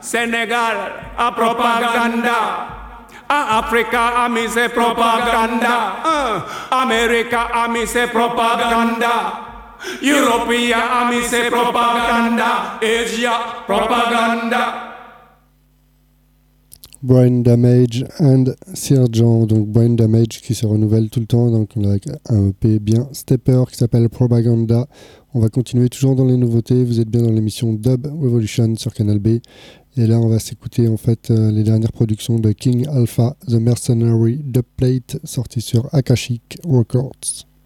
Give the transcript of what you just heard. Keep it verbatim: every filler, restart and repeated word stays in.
Sénégal, à propaganda. À Africa, ami, c'est propaganda. Uh, America, ami, c'est propaganda. Europea, ami, c'est propaganda. Asia, propaganda. Brain Damage and Sergent, donc Brain Damage qui se renouvelle tout le temps, donc avec un E P bien stepper qui s'appelle Propaganda. On va continuer toujours dans les nouveautés, vous êtes bien dans l'émission Dub Revolution sur Canal B, et là on va s'écouter en fait euh, les dernières productions de King Alpha, The Mercenary Dubplate, sorti sur Akashic Records.